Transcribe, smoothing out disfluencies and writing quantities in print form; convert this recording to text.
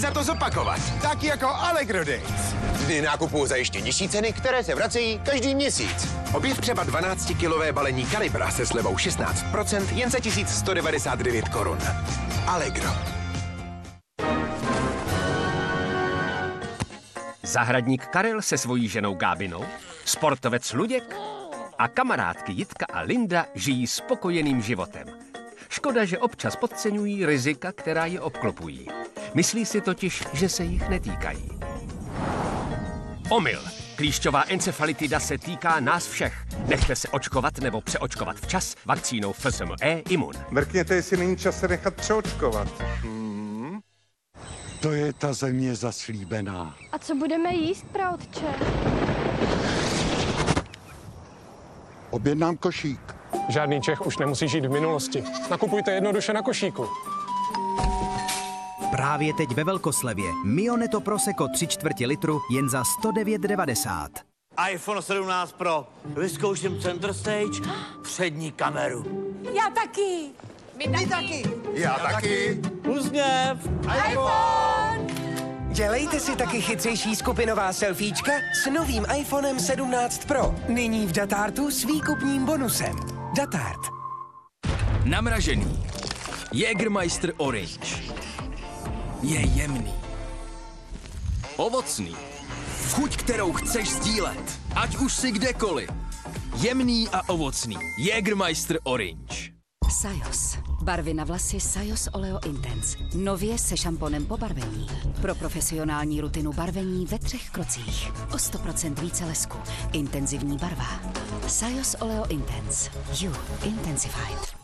za to zopakovat. Tak jako Allegro Days. Dny nákupu za ještě nižší ceny, které se vracejí každý měsíc. Objev třeba 12-kilové balení Kalibra se slevou 16% jen za 1199 korun. Allegro. Zahradník Karel se svojí ženou Gábinou, sportovec Luděk a kamarádky Jitka a Linda žijí spokojeným životem. Škoda, že občas podceňují rizika, která je obklopují. Myslí si totiž, že se jich netýkají. Omyl. Klíšťová encefalitida se týká nás všech. Nechte se očkovat nebo přeočkovat včas vakcínou FSME Imun. Mrkněte, jestli není čas se nechat přeočkovat. To je ta země zaslíbená. A co budeme jíst, praotče? Objednám košík. Žádný Čech už nemusí žít v minulosti. Nakupujte jednoduše na košíku. Právě teď ve velkoslevě Mioneto Prosecco 3/4 litru jen za 109,90. iPhone 17 Pro. Vyzkouším center stage, přední kameru. Já taky. My taky. Já taky. Uzněv. iPhone! Dělejte si taky chytřejší skupinová selfiečka s novým iPhonem 17 Pro. Nyní v Datartu s výkupním bonusem. Datart. Namražený. Jägermeister Orange. Je jemný. Ovocný. Chuť, kterou chceš sdílet. Ať už si kdekoliv. Jemný a ovocný. Jägermeister Orange. Sajos. Barvy na vlasy Sajos Oleo Intense. Nově se šamponem po barvení. Pro profesionální rutinu barvení ve 3 krocích. O 100% více lesku. Intenzivní barva. Sajos Oleo Intense. You Intensified.